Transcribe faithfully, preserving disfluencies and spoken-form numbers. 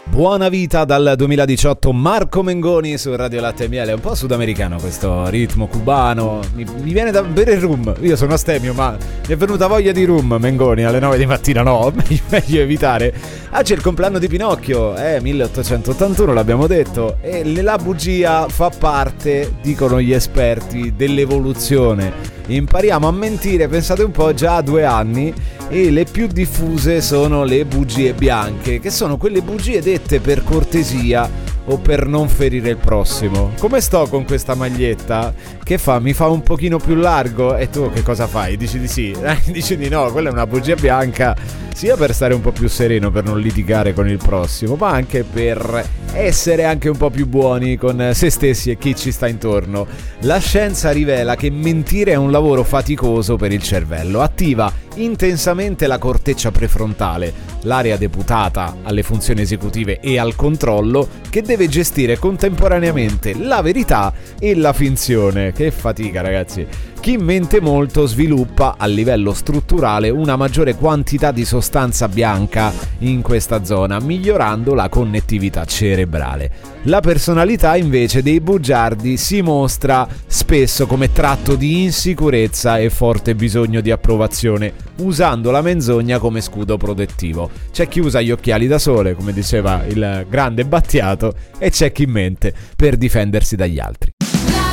Buona vita dal duemiladiciotto, Marco Mengoni su Radio Latte e Miele. È un po' sudamericano questo ritmo cubano. Mi, mi viene da bere il rum. Io sono astemio, ma mi è venuta voglia di rum, Mengoni, alle nove di mattina. No, meglio, meglio evitare. Ah, c'è il compleanno di Pinocchio, eh, milleottocentottantuno, l'abbiamo detto. E la bugia fa parte, dicono gli esperti, dell'evoluzione. Impariamo a mentire, pensate un po', già a due anni. E le più diffuse sono le bugie bianche, che sono quelle bugie dette per cortesia o per non ferire il prossimo. Come sto con questa maglietta? Che fa? Mi fa un pochino più largo? E tu che cosa fai? Dici di sì? Dici di no? Quella è una bugia bianca, sia per stare un po' più sereno, per non litigare con il prossimo, ma anche per essere anche un po' più buoni con se stessi e chi ci sta intorno. La scienza rivela che mentire è un lavoro faticoso per il cervello. Attiva intensamente la corteccia prefrontale, l'area deputata alle funzioni esecutive e al controllo, che deve gestire contemporaneamente la verità e la finzione. Che fatica, ragazzi. Chi mente molto sviluppa a livello strutturale una maggiore quantità di sostanza bianca in questa zona, migliorando la connettività cerebrale. La personalità invece dei bugiardi si mostra spesso come tratto di insicurezza e forte bisogno di approvazione, usando la menzogna come scudo protettivo. C'è chi usa gli occhiali da sole, come diceva il grande Battiato, e c'è chi mente per difendersi dagli altri.